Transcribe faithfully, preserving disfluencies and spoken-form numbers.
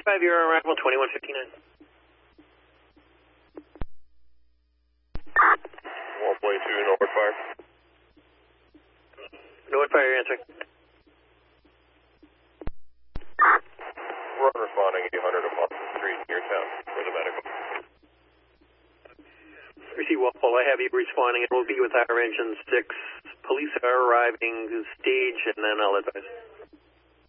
five, your arrival, twenty-one fifty-nine. one point two, Norwood Fire. Norwood Fire, you're answering. Run responding eight hundred on Boston Street, near town, for the medical. Receive Walpole, I have you responding. It will be with our engine six. Police are arriving, stage, and then I'll advise.